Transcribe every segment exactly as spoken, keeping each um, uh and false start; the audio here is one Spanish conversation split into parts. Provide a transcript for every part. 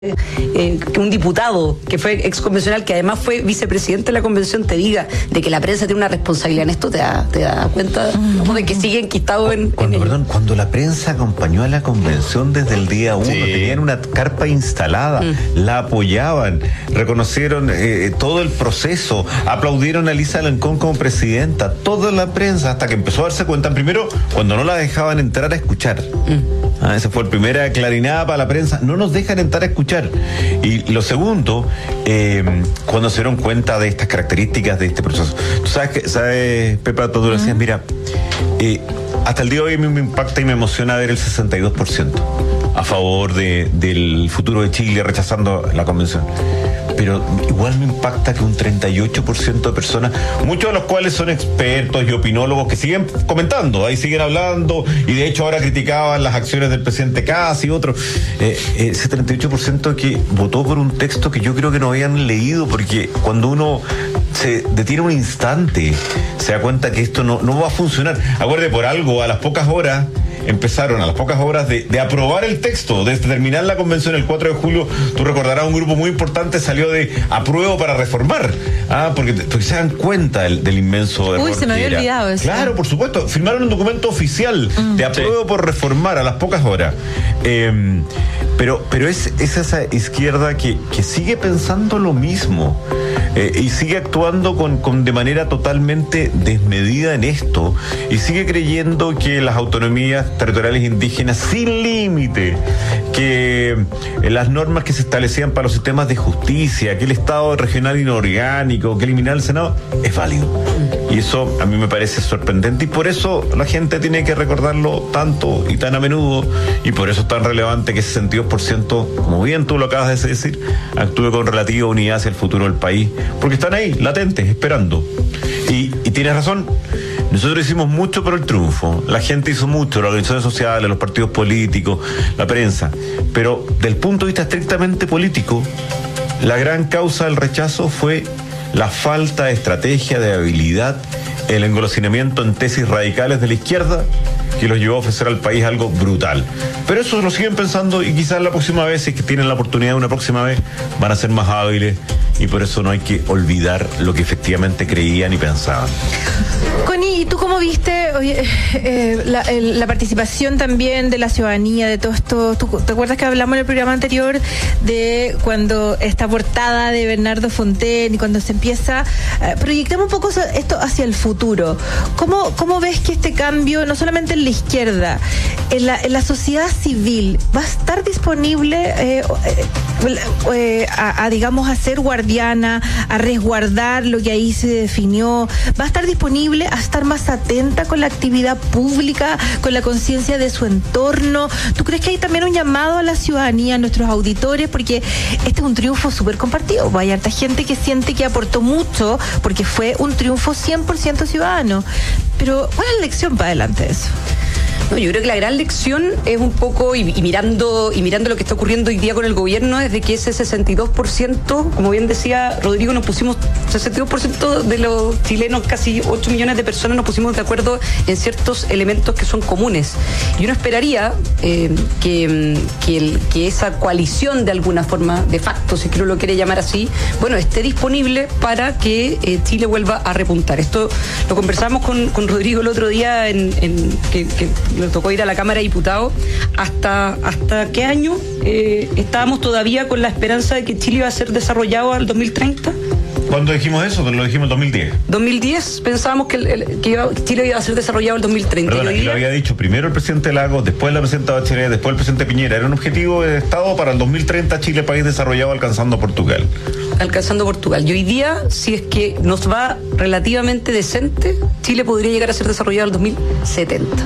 Eh, que un diputado que fue exconvencional, que además fue vicepresidente de la convención, te diga de que la prensa tiene una responsabilidad en esto, te da, te da cuenta ¿no? de que sigue enquistado en, cuando, en perdón, cuando la prensa acompañó a la convención desde el día uno, sí. tenían una carpa instalada, mm. la apoyaban, reconocieron eh, todo el proceso, aplaudieron a Elisa Loncón como presidenta, toda la prensa, hasta que empezó a darse cuenta, primero, cuando no la dejaban entrar a escuchar. Mm. Ah, esa fue la primera clarinada para la prensa. No nos dejan entrar a escuchar. Y lo segundo, eh, cuando se dieron cuenta de estas características de este proceso. Tú sabes, que, sabes Pepa, tú decías, uh-huh. mira, eh, hasta el día de hoy me impacta y me emociona ver el sesenta y dos por ciento a favor de, del futuro de Chile, rechazando la convención. Pero igual me impacta que un treinta y ocho por ciento de personas, muchos de los cuales son expertos y opinólogos que siguen comentando, ahí siguen hablando, y de hecho ahora criticaban las acciones del presidente Kast y otros, eh, ese treinta y ocho por ciento que votó por un texto que yo creo que no habían leído, porque cuando uno se detiene un instante, se da cuenta que esto no, no va a funcionar. Acuérdate, por algo, a las pocas horas, empezaron a las pocas horas de, de aprobar el texto, de terminar la convención el cuatro de julio, tú recordarás, un grupo muy importante salió de apruebo para reformar, ah, porque, porque se dan cuenta del, del inmenso error. Uy, se me había olvidado eso. Claro, por supuesto, firmaron un documento oficial mm, de apruebo sí. por reformar a las pocas horas. Eh, pero, pero es, es esa izquierda que, que sigue pensando lo mismo. Eh, y sigue actuando con, con de manera totalmente desmedida en esto, y sigue creyendo que las autonomías territoriales indígenas sin límite, que eh, las normas que se establecían para los sistemas de justicia, que el Estado regional inorgánico, que eliminar el Senado, es válido. Y eso a mí me parece sorprendente, y por eso la gente tiene que recordarlo tanto y tan a menudo, y por eso es tan relevante que ese sesenta y dos por ciento, como bien tú lo acabas de decir, actúe con relativa unidad hacia el futuro del país, porque están ahí, latentes, esperando. Y, y tienes razón, nosotros hicimos mucho por el triunfo, la gente hizo mucho, las organizaciones sociales, los partidos políticos, la prensa, pero del punto de vista estrictamente político, la gran causa del rechazo fue la falta de estrategia, de habilidad, el engolosinamiento en tesis radicales de la izquierda, que los llevó a ofrecer al país algo brutal. Pero eso lo siguen pensando, y quizás la próxima vez, si es que tienen la oportunidad una próxima vez, van a ser más hábiles, y por eso no hay que olvidar lo que efectivamente creían y pensaban. Connie, ¿y tú cómo viste oye, eh, la, el, la participación también de la ciudadanía, de todo esto? ¿Tú, ¿Te acuerdas que hablamos en el programa anterior de cuando esta portada de Bernardo Fontaine y cuando se empieza, eh, proyectemos un poco esto hacia el futuro? ¿Cómo, cómo ves que este cambio, no solamente en la izquierda, en la, en la sociedad civil, va a estar disponible eh, eh, eh, a, a, digamos, a ser guardiana, a resguardar lo que ahí se definió? ¿Va a estar disponible a estar más atenta con la actividad pública, con la conciencia de su entorno? ¿Tú crees que hay también un llamado a la ciudadanía, a nuestros auditores? Porque este es un triunfo súper compartido. Hay harta gente que siente que aportó mucho porque fue un triunfo cien por ciento ciudadano. Pero, ¿cuál es la lección para adelante de eso? No, yo creo que la gran lección es un poco, y, y mirando y mirando lo que está ocurriendo hoy día con el gobierno, es de que ese sesenta y dos por ciento, como bien decía Rodrigo, nos pusimos, sesenta y dos por ciento de los chilenos, casi ocho millones de personas, nos pusimos de acuerdo en ciertos elementos que son comunes. Y uno esperaría eh, que, que, el, que esa coalición, de alguna forma, de facto, si uno lo quiere llamar así, bueno, esté disponible para que eh, Chile vuelva a repuntar. Esto lo conversamos con, con Rodrigo el otro día, en, en que, que le tocó ir a la Cámara de Diputados. ¿Hasta, hasta qué año eh, estábamos todavía con la esperanza de que Chile iba a ser desarrollado al dos mil treinta? ¿Cuándo dijimos eso? Lo dijimos en dos mil diez. dos mil diez pensábamos que, el, el, que iba, Chile iba a ser desarrollado el dos mil treinta. Perdona, y lo había dicho primero el presidente Lagos, después la presidenta Bachelet, después el presidente Piñera. Era un objetivo de Estado para el dos mil treinta, Chile país desarrollado, alcanzando a Portugal. Alcanzando a Portugal. Y hoy día, si es que nos va relativamente decente, Chile podría llegar a ser desarrollado el dos mil setenta.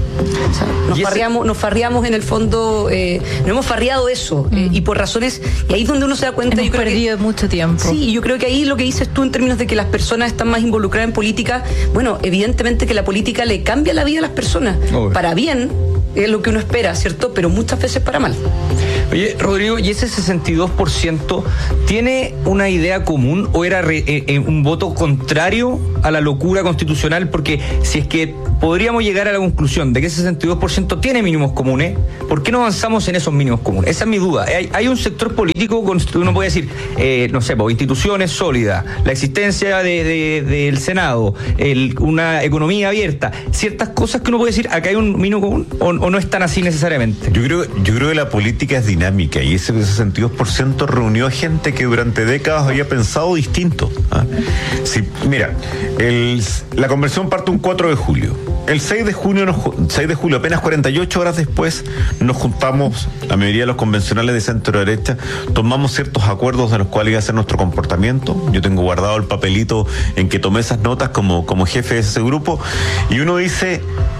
O sea, nos, farreamos, nos farreamos en el fondo, eh, no hemos farreado eso, mm. eh, y por razones, y ahí es donde uno se da cuenta. Hemos yo creo perdido que, mucho tiempo. Sí, yo creo que ahí lo que dices tú en términos de que las personas están más involucradas en política, bueno, evidentemente que la política le cambia la vida a las personas, oh. para bien, es lo que uno espera, ¿cierto? Pero muchas veces para mal. Oye, Rodrigo, ¿y ese sesenta y dos por ciento tiene una idea común o era re, eh, eh, un voto contrario a la locura constitucional, porque si es que podríamos llegar a la conclusión de que ese sesenta y dos por ciento tiene mínimos comunes, ¿por qué no avanzamos en esos mínimos comunes? Esa es mi duda. Hay, hay un sector político, uno puede decir, eh, no sé, pues, instituciones sólidas, la existencia de, de, del Senado, el, una economía abierta, ciertas cosas que uno puede decir, acá hay un mínimo común, o, o no es tan así necesariamente. Yo creo, yo creo que la política es dinámica y ese sesenta y dos por ciento reunió a gente que durante décadas había pensado distinto. ¿Ah? Sí, mira, el, la convención parte un cuatro de julio. El seis de junio, nos, seis de julio, apenas cuarenta y ocho horas después, nos juntamos, la mayoría de los convencionales de centro derecha, tomamos ciertos acuerdos de los cuales iba a ser nuestro comportamiento. Yo tengo guardado el papelito en que tomé esas notas como, como jefe de ese grupo, y uno dice: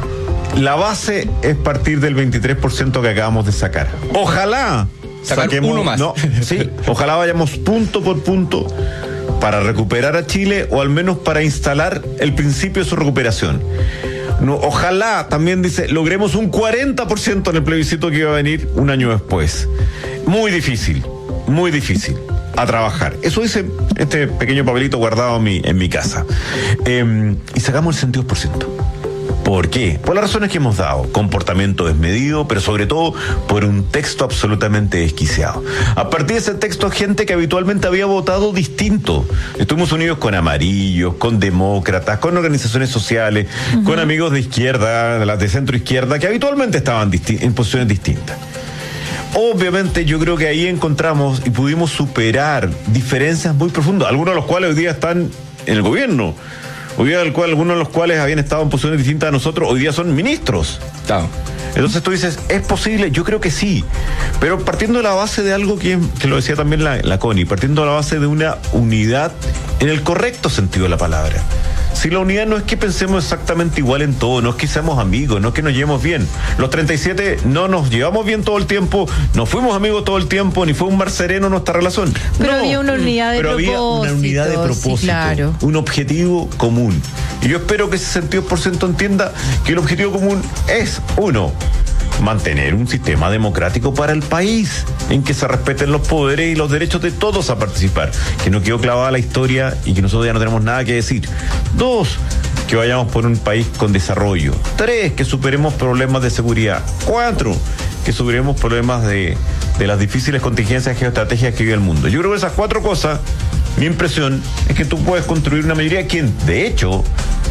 la base es partir del veintitrés por ciento que acabamos de sacar. Ojalá sacar saquemos, uno más. No, sí, ojalá vayamos punto por punto para recuperar a Chile, o al menos para instalar el principio de su recuperación. No, ojalá también, dice, logremos un cuarenta por ciento en el plebiscito que iba a venir un año después. Muy difícil, muy difícil. A trabajar. Eso dice este pequeño papelito guardado en mi, en mi casa. Eh, y sacamos el sesenta y dos por ciento. ¿Por qué? Por las razones que hemos dado. Comportamiento desmedido, pero sobre todo por un texto absolutamente desquiciado. A partir de ese texto, gente que habitualmente había votado distinto. Estuvimos unidos con amarillos, con demócratas, con organizaciones sociales, uh-huh. con amigos de izquierda, de las de centro izquierda, que habitualmente estaban disti- en posiciones distintas. Obviamente yo creo que ahí encontramos y pudimos superar diferencias muy profundas, algunos de los cuales hoy día están en el gobierno. Hoy día del cual, algunos de los cuales habían estado en posiciones distintas a nosotros, hoy día son ministros. Claro. Entonces tú dices, ¿es posible? Yo creo que sí. Pero partiendo de la base de algo que, que lo decía también la, la Connie, partiendo de la base de una unidad en el correcto sentido de la palabra. Si la unidad no es que pensemos exactamente igual en todo, no es que seamos amigos, no es que nos llevemos bien. Los treinta y siete no nos llevamos bien todo el tiempo, no fuimos amigos todo el tiempo, ni fue un mar sereno nuestra relación. Pero no, había una unidad de pero propósito. Había una unidad de propósito, sí, claro. Un objetivo común. Y yo espero que ese sesenta y dos por ciento entienda que el objetivo común es, uno, mantener un sistema democrático para el país, en que se respeten los poderes y los derechos de todos a participar, que no quedó clavada la historia y que nosotros ya no tenemos nada que decir. Dos, que vayamos por un país con desarrollo. Tres, que superemos problemas de seguridad. Cuatro, que superemos problemas de, de las difíciles contingencias geoestratégicas que vive el mundo. Yo creo que esas cuatro cosas, mi impresión es que tú puedes construir una mayoría que, de hecho,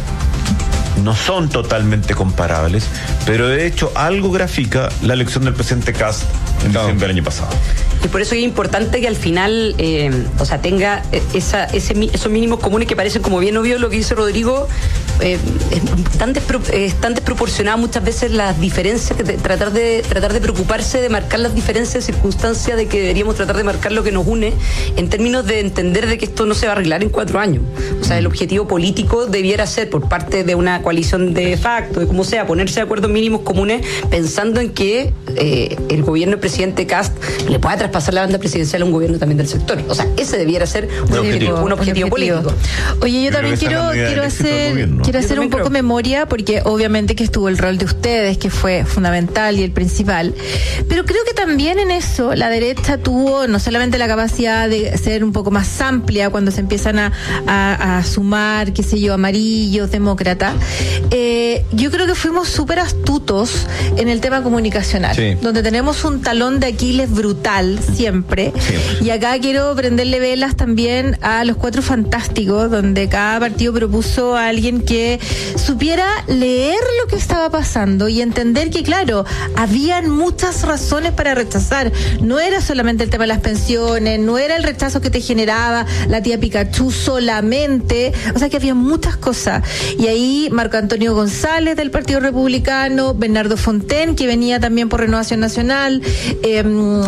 no son totalmente comparables, pero de hecho algo grafica la elección del presidente Kast en claro. diciembre del año pasado. Y por eso es importante que al final, eh, o sea, tenga esa, ese, esos mínimos comunes que parecen, como bien obvio lo que dice Rodrigo, eh, están, despro, eh, están desproporcionadas muchas veces las diferencias, que de, tratar de tratar de preocuparse de marcar las diferencias de circunstancias, de que deberíamos tratar de marcar lo que nos une, en términos de entender de que esto no se va a arreglar en cuatro años. O sea, el objetivo político debiera ser, por parte de una coalición de facto, de como sea, ponerse de acuerdo en mínimos comunes, pensando en que eh, el gobierno del presidente Kast le pueda traspasar la banda presidencial a un gobierno también del sector. O sea, ese debiera ser un, un objetivo, un objetivo, un objetivo político. Oye, yo, yo también quiero, quiero hacer, quiero hacer un poco creo. memoria, porque obviamente que estuvo el rol de ustedes, que fue fundamental y el principal, pero creo que también en eso la derecha tuvo no solamente la capacidad de ser un poco más amplia cuando se empiezan a, a, a sumar, qué sé yo, amarillos, demócratas. Eh, yo creo que fuimos súper astutos en el tema comunicacional, sí. donde tenemos un talón de Aquiles brutal siempre. siempre. Y acá quiero prenderle velas también a los Cuatro Fantásticos, donde cada partido propuso a alguien que supiera leer lo que estaba pasando y entender que, claro, habían muchas razones para rechazar. No era solamente el tema de las pensiones, no era el rechazo que te generaba la tía Pikachu solamente, o sea que había muchas cosas. Y ahí Marco Antonio González del Partido Republicano, Bernardo Fontaine, que venía también por Renovación Nacional, eh,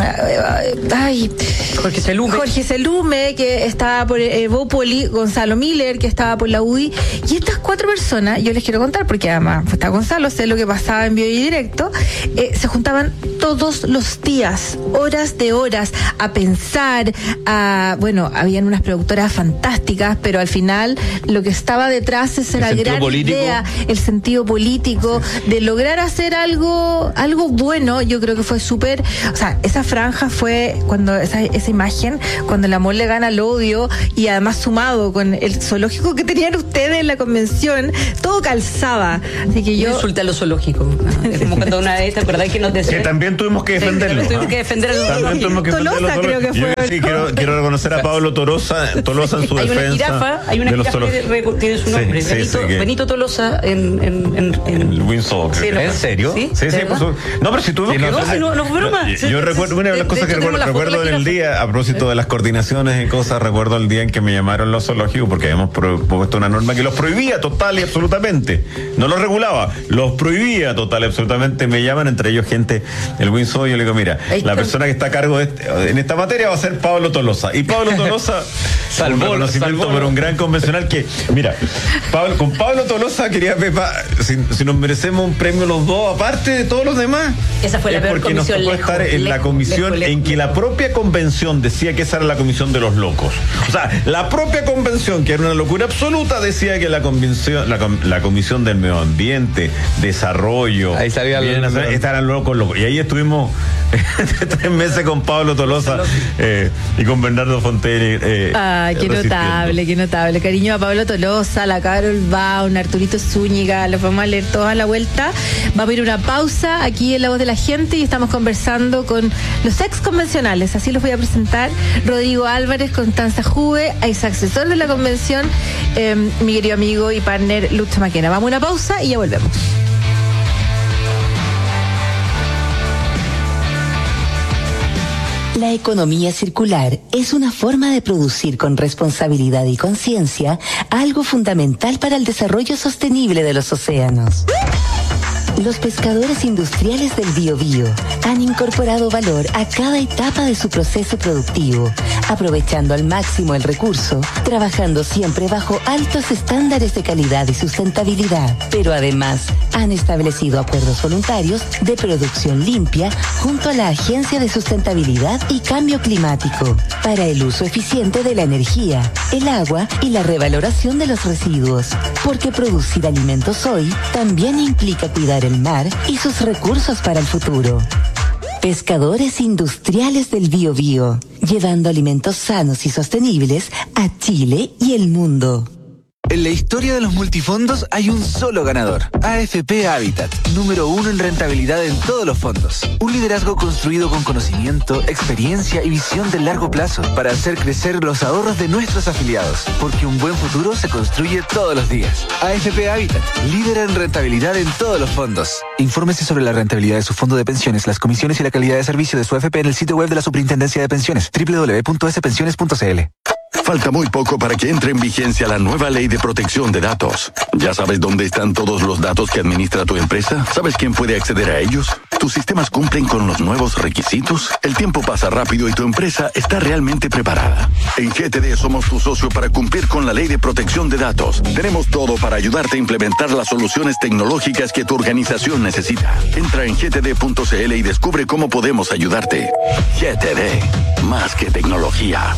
ay, Jorge Selume. Jorge Selume, que estaba por eh, Bópoli, Gonzalo Miller, que estaba por la U D I, y estas cuatro personas, yo les quiero contar, porque además está Gonzalo, sé lo que pasaba en vivo y directo, eh, se juntaban todos los días, horas de horas, a pensar, a, bueno, habían unas productoras fantásticas, pero al final lo que estaba detrás es la gran político. idea, el sentido político, de lograr hacer algo, algo bueno. Yo creo que fue súper o sea, esa franja fue cuando esa, esa imagen, cuando el amor le gana al odio, y además sumado con el zoológico que tenían ustedes en la convención, todo calzaba. Así que yo... No insulté a los zoológicos. No, es como cuando una vez, ¿te acordás que nos decía? Que también tuvimos que defenderlo. Sí, tuvimos que defender a los También tuvimos que defender a los Tolosa creo que zoológicos. fue. Yo sí quiero, quiero reconocer a Pablo Tolosa, Tolosa en su hay defensa. una jirafa, hay una de los jirafa que zoológicos. re- tiene su nombre, Sí, sí, Benito, sí, que- Benito Tolosa en, en, en, en, El Windsor. Sí, creo. lo- ¿En serio? ¿Sí? Sí, sí, ¿De por verdad? su... No, pero si tuvimos Sí, que... no, No, sí, no, no fue broma. Yo, Sí, yo sí, recuerdo, una de las de- cosas de que hecho, recuerdo, tenemos la foto recuerdo de la en el jirafa. día, a propósito de las coordinaciones y cosas, recuerdo el día en que me llamaron los zoológicos porque habíamos propuesto una norma que los prohibía total y absolutamente. No los regulaba, los prohibía total y absolutamente. Me llaman, entre ellos gente, el Windsor, y yo le digo, mira, Ahí la está. persona que está a cargo de este- en esta materia va a ser Pablo Tolosa. Y Pablo Tolosa, Salvó- un reconocimiento salvó- por un gran convencional que, mira, Pablo, con Pablo Tolosa quería Pepa, si, si nos merecemos un premio los dos, aparte de todos los demás. Esa fue la es peor porque comisión, nos tocó lejos, estar en la lejos, comisión lejos, lejos, en que la propia convención decía que esa era la comisión de los locos. O sea, la propia convención, que era una locura absoluta, decía que la convención, la, com- la comisión del medio ambiente, desarrollo, Ahí salía el- bienes nacionales, estaban locos, locos. Y ahí estuvimos tres meses con Pablo Tolosa eh, y con Bernardo Fontelli. Eh, Ay, qué resistiendo. notable, qué notable. Cariño a Pablo Tolosa, la Carol Baun, Arturito Zúñiga, los vamos a leer todos a la vuelta. Vamos a ir a una pausa aquí en La Voz de la Gente y estamos conversando con los ex convencionales, así los voy a presentar. Rodrigo Álvarez, Constanza Juve, ex asesor de la convención, eh, mi querido amigo y partner Lucha Maquena. Vamos a una pausa y ya volvemos. La economía circular es una forma de producir con responsabilidad y conciencia algo fundamental para el desarrollo sostenible de los océanos. Los pescadores industriales del Biobío han incorporado valor a cada etapa de su proceso productivo, aprovechando al máximo el recurso, trabajando siempre bajo altos estándares de calidad y sustentabilidad. Pero además, han establecido acuerdos voluntarios de producción limpia junto a la Agencia de Sustentabilidad y Cambio Climático para el uso eficiente de la energía, el agua y la revaloración de los residuos. Porque producir alimentos hoy también implica cuidar el mar y sus recursos para el futuro. Pescadores industriales del Biobío, llevando alimentos sanos y sostenibles a Chile y el mundo. En la historia de los multifondos hay un solo ganador. A F P Habitat, número uno en rentabilidad en todos los fondos. Un liderazgo construido con conocimiento, experiencia y visión de largo plazo para hacer crecer los ahorros de nuestros afiliados. Porque un buen futuro se construye todos los días. A F P Habitat, líder en rentabilidad en todos los fondos. Infórmese sobre la rentabilidad de su fondo de pensiones, las comisiones y la calidad de servicio de su A F P en el sitio web de la Superintendencia de Pensiones, doble u doble u doble u punto s pensiones punto c l. Falta muy poco para que entre en vigencia la nueva ley de protección de datos. ¿Ya sabes dónde están todos los datos que administra tu empresa? ¿Sabes quién puede acceder a ellos? ¿Tus sistemas cumplen con los nuevos requisitos? El tiempo pasa rápido y tu empresa está realmente preparada. En G T D somos tu socio para cumplir con la ley de protección de datos. Tenemos todo para ayudarte a implementar las soluciones tecnológicas que tu organización necesita. Entra en g t d punto c l y descubre cómo podemos ayudarte. G T D, más que tecnología.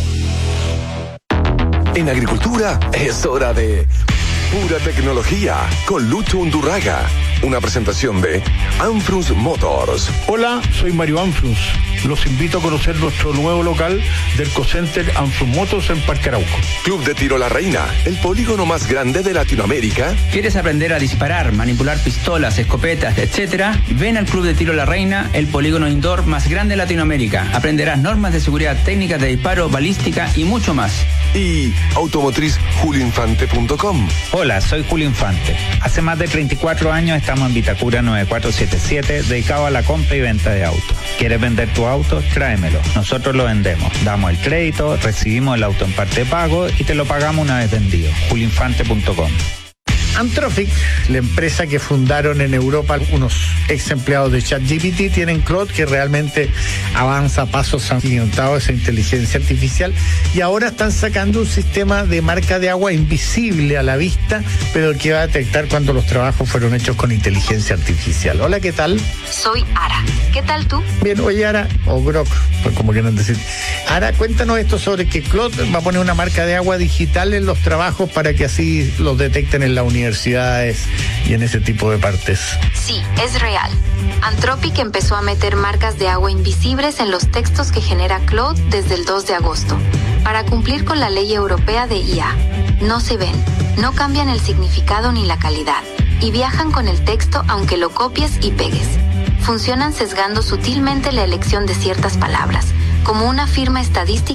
En agricultura es hora de pura tecnología con Lucho Undurraga. Una presentación de Anfrus Motors. Hola, soy Mario Anfrus. Los invito a conocer nuestro nuevo local del Ecocenter Anfrus Motors en Parque Arauco. Club de Tiro La Reina, el polígono más grande de Latinoamérica. ¿Quieres aprender a disparar, manipular pistolas, escopetas, etcétera? Ven al Club de Tiro La Reina, el polígono indoor más grande de Latinoamérica. Aprenderás normas de seguridad, técnicas de disparo, balística y mucho más. Y automotriz julio infante punto com. Hola, soy Julio Infante. Hace más de treinta y cuatro años estamos en Vitacura nueve cuatro siete siete, dedicado a la compra y venta de autos. ¿Quieres vender tu auto? Tráemelo. Nosotros lo vendemos. Damos el crédito, recibimos el auto en parte de pago y te lo pagamos una vez vendido. julio infante punto com. Anthropic, la empresa que fundaron en Europa unos ex empleados de ChatGPT, tienen Claude, que realmente avanza a pasos agigantados esa inteligencia artificial, y ahora están sacando un sistema de marca de agua invisible a la vista, pero que va a detectar cuando los trabajos fueron hechos con inteligencia artificial. Hola, ¿qué tal? Soy Ara. ¿Qué tal tú? Bien, oye, Ara, o Grok, pues como quieran decir. Ara, cuéntanos esto sobre que Claude va a poner una marca de agua digital en los trabajos para que así los detecten en la unidad universidades y en ese tipo de partes. Sí, es real. Anthropic empezó a meter marcas de agua invisibles en los textos que genera Claude desde el dos de agosto, para cumplir con la ley europea de I A. No se ven, no cambian el significado ni la calidad, y viajan con el texto aunque lo copies y pegues. Funcionan sesgando sutilmente la elección de ciertas palabras, como una firma estadística